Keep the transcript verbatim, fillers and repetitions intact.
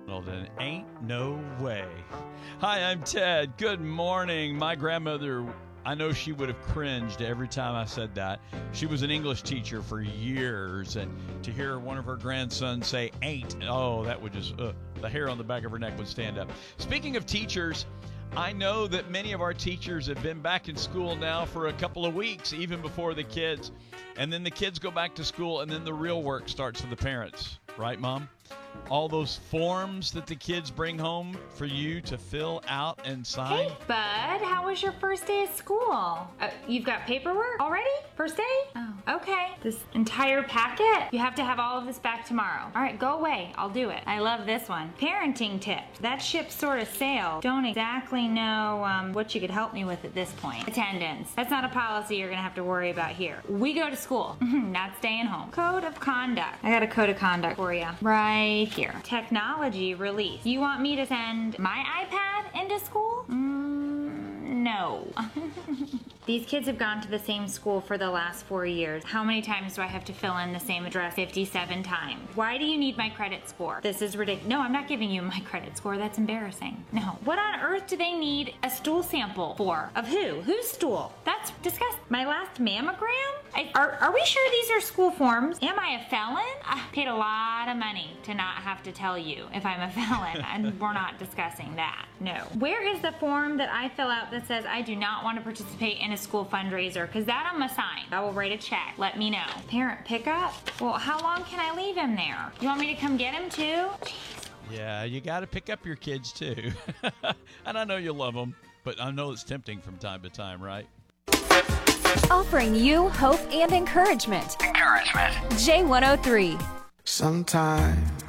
Well, then ain't no way. Hi, I'm Ted. Good morning. My grandmother, I know she would have cringed every time I said that. She was an English teacher for years, and to hear one of her grandsons say ain't, oh, that would just, uh, the hair on the back of her neck would stand up. Speaking of teachers, I know that many of our teachers have been back in school now for a couple of weeks, even before the kids. And then the kids go back to school, and then the real work starts for the parents. Right, Mom? All those forms that the kids bring home for you to fill out and sign. Hey, bud, how was your first day of school? Uh, you've got paperwork already? First day? Oh, okay. This entire packet? You have to have all of this back tomorrow. All right, go away. I'll do it. I love this one. Parenting tip. That ship sort of sailed. Don't exactly know um, what you could help me with at this point. Attendance. That's not a policy you're going to have to worry about here. We go to school, not staying home. Code of conduct. I got a code of conduct for you. Right here. Technology release. You want me to send my iPad into school? Mm, no. These kids have gone to the same school for the last four years. How many times do I have to fill in the same address? fifty-seven times. Why do you need my credit score? This is ridiculous. No, I'm not giving you my credit score. That's embarrassing. No. What on earth do they need a stool sample for? Of who? Whose stool? That's disgusting. My last mammogram? I, are, are we sure these are school forms? Am I a felon? I paid a lot of money to not have to tell you if I'm a felon, and we're not discussing that. No. Where is the form that I fill out that says I do not want to participate in a school fundraiser? Because that I'm assigned. I will write a check. Let me know. Parent pickup? Well, how long can I leave him there? You want me to come get him too? Jeez. Yeah, you got to pick up your kids too. And I know you love them, but I know it's tempting from time to time, right? Offering you hope and encouragement. Encouragement. J one oh three. Sometimes